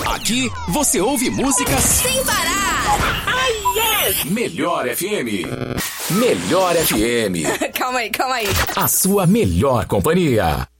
Aqui você ouve músicas sem parar. Ai, yes! Melhor FM. Melhor FM. Calma aí. A sua melhor companhia.